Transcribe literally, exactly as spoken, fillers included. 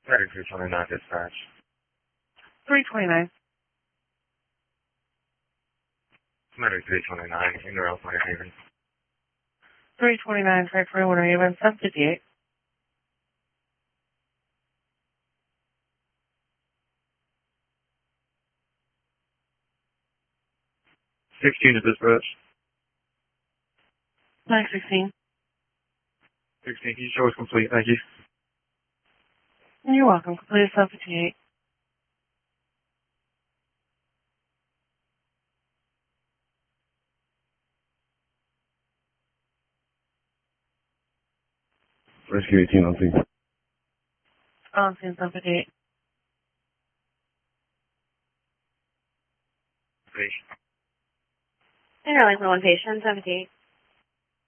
Medic three twenty-nine dispatch. three twenty-nine. Medic three twenty-nine, anywhere else on your Haven. three twenty-nine, track for Winter Haven, seven fifty-eight. sixteen to dispatch. nine sixteen. sixteen, can you show us complete? Thank you. You're welcome. Completed seven fifty-eight. Rescue eighteen on scene. On scene seven fifty-eight. Patient. Interlink one patient, seven fifty-eight.